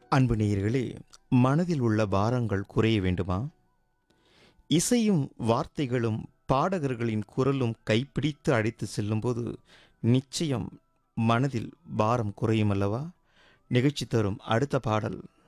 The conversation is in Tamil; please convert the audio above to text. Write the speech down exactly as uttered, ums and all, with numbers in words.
அன்பு நேயர்களே, மனதில் உள்ள பாரங்கள் குறைய வேண்டுமா? இசையும் வார்த்தைகளும் பாடகர்களின் குரலும் கைப்பிடித்து அழைத்து செல்லும்போது நிச்சயம் மனதில் பாரம் குறையும் அல்லவா? நிகழ்ச்சி தரும் அடுத்த பாடல்